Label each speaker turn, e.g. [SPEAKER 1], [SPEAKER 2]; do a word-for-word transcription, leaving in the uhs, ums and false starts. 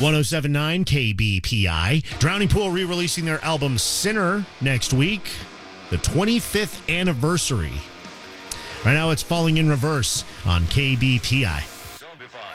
[SPEAKER 1] one oh seven point nine K B P I. Drowning Pool re-releasing their album Sinner next week. The twenty-fifth anniversary. Right now it's Falling in Reverse on K B P I.